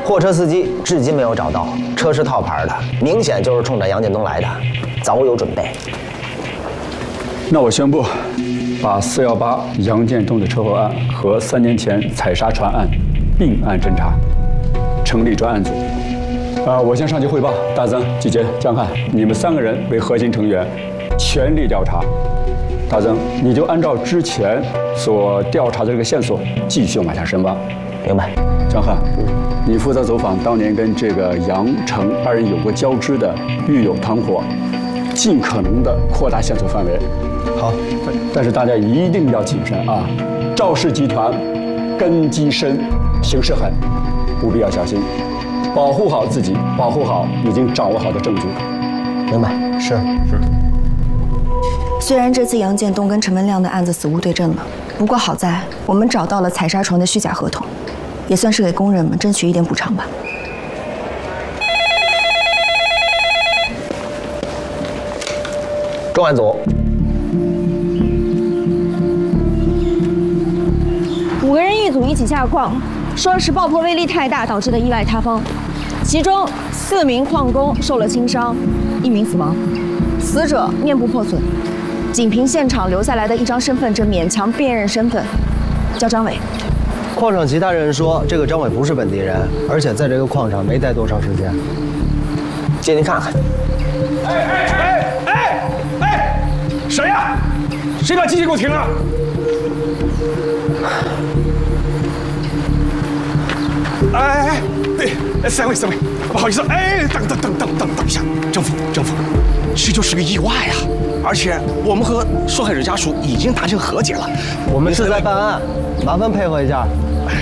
货车司机至今没有找到，车是套牌的，明显就是冲着杨建东来的，早有准备。 那我宣布，把418杨建东的车祸案和3年前采砂船案并案侦查，成立专案组。我先上去汇报，大增、季杰、江汉，你们3个人为核心成员，全力调查。大增，你就按照之前所调查的这个线索，继续往下深挖。 明白。 江汉，你负责走访当年跟这个杨成2人有过交织的狱友团伙，尽可能的扩大线索范围。 好， 但是大家一定要谨慎啊！赵氏集团根基深，形势狠，务必要小心，保护好自己，保护好已经掌握好的证据。 明白。是。 虽然这次杨建东跟陈文亮的案子死无对证了，不过好在我们找到了采砂船的虚假合同，也算是给工人们争取一点补偿吧。 重案组。 5个人一组一起下矿，说是爆破威力太大导致的意外塌方，其中4名矿工受了轻伤，1名死亡，死者面部破损，仅凭现场留下来的一张身份证勉强辨认身份，叫张伟。 矿上其他人说，这个张伟不是本地人，而且在这个矿上没待多长时间。进去看看。 谁呀？谁把机器给我停了？对，3位，不好意思，等一下，政府，这就是个意外啊！而且我们和受害者家属已经达成和解了。 我们是在办案，麻烦配合一下。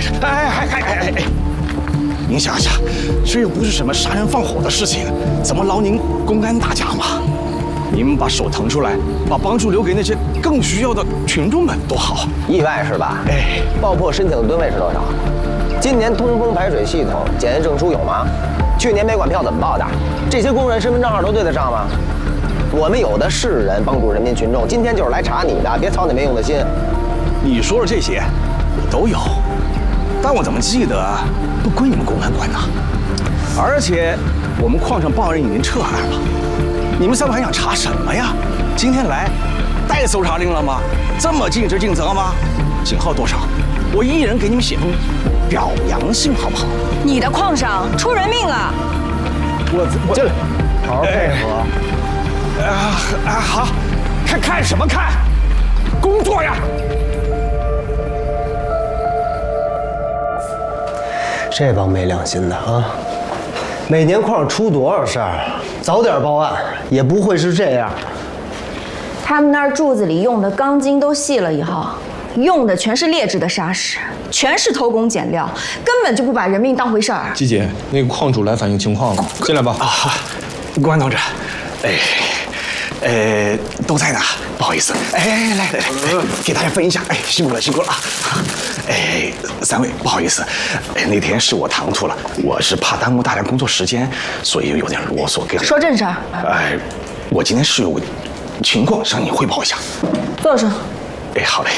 您想想，这又不是什么杀人放火的事情，怎么劳您公干大驾嘛？您把手腾出来，把帮助留给那些更需要的群众们，多好！ 意外是吧？爆破申请的吨位是多少？今年通风排水系统检验证书有吗？去年煤管票怎么报的？这些工人身份证号都对得上吗？我们有的是人帮助人民群众，今天就是来查你的，别操你没用的心。 你说的这些，我都有，但我怎么记得不归你们公安管呢？而且我们矿上报案人已经撤案了，你们3位还想查什么呀？今天来带搜查令了吗？这么尽职尽责吗？警号多少？我一人给你们写封表扬信，好不好？ 你的矿上出人命了！ 我进来，好好配合。 好，看什么看？工作呀！ 这帮没良心的啊！每年矿上出多少事儿，早点报案也不会是这样。 他们那儿柱子里用的钢筋都细了以后，用的全是劣质的砂石，全是偷工减料，根本就不把人命当回事儿。 季姐，那个矿主来反映情况了，进来吧。 公安同志，都在呢，不好意思，来，给大家分一下，辛苦了啊！3位，不好意思，那天是我唐突了，我是怕耽误大家工作时间，所以有点啰嗦。 说正事儿。 我今天是有情况向你汇报一下。 坐着。 好嘞。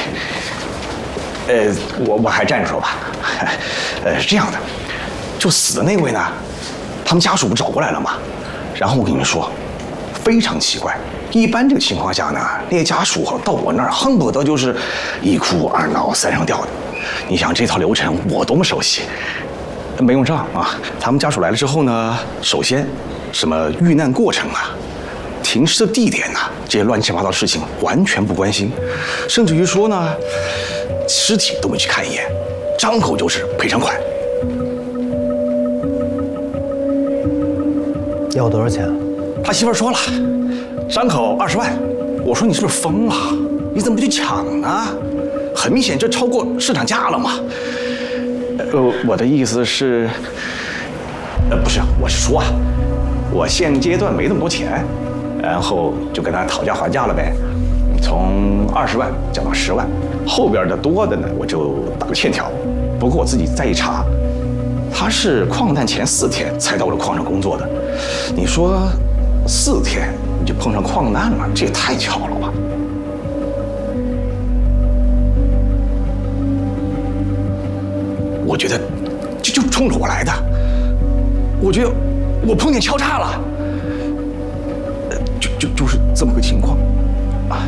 我还站着说吧。是这样的，就死的那位呢，他们家属不找过来了吗？然后我跟你们说，非常奇怪。一般这个情况下呢，那些家属到我那儿恨不得就是1哭2闹3上吊的。你想这套流程我多么熟悉，没用上啊！他们家属来了之后呢，首先什么遇难过程啊、停尸的地点呐，这些乱七八糟的事情完全不关心，甚至于说呢，尸体都没去看一眼，张口就是赔偿款。 要多少钱？ 他媳妇儿说了，张口20万。我说你是不是疯了？你怎么不去抢呢？很明显，这超过市场价了嘛。我的意思是，不是，我是说啊，我现阶段没那么多钱，然后就跟他讨价还价了呗，从20万降到10万，后边的多的呢，我就打个欠条。不过我自己再一查，他是矿难前4天才到我的矿上工作的，你说4天你就碰上矿难了，这也太巧了吧？我觉得就冲着我来的， 我觉得我碰见敲诈了，就是这么个情况啊。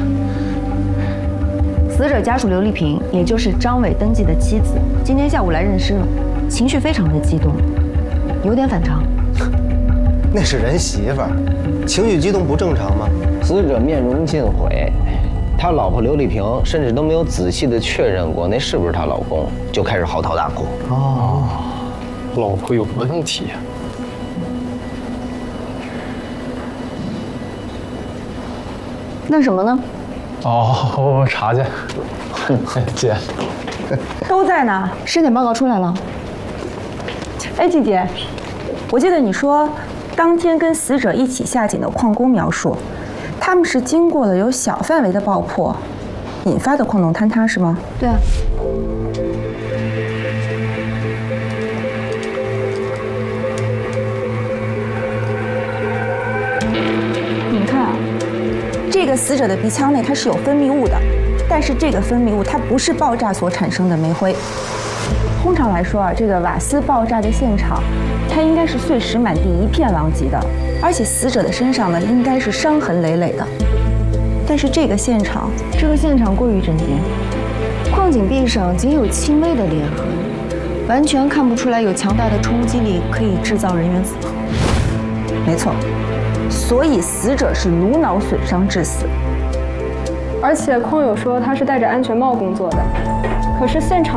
死者家属刘丽萍，也就是张伟登记的妻子，今天下午来认尸了，情绪非常的激动，有点反常。 那是人媳妇儿，情绪激动不正常吗？死者面容尽毁，他老婆刘丽萍甚至都没有仔细的确认过那是不是她老公，就开始嚎啕大哭。 哦，老婆有问题呀。 那什么呢？ 哦，我查去。姐， 都在呢。 尸检报告出来了。 哎，季姐，我记得你说，当天跟死者一起下井的矿工描述，他们是经过了有小范围的爆破，引发的矿洞坍塌，是吗？ 对啊。 你看啊，这个死者的鼻腔内它是有分泌物的，但是这个分泌物它不是爆炸所产生的煤灰。通常来说啊，这个瓦斯爆炸的现场，它应该是碎石满地、一片狼藉的，而且死者的身上呢，应该是伤痕累累的。但是这个现场过于整洁，矿井壁上仅有轻微的裂痕，完全看不出来有强大的冲击力可以制造人员死亡。 没错，所以死者是颅脑损伤致死。 而且矿友说他是戴着安全帽工作的，可是现场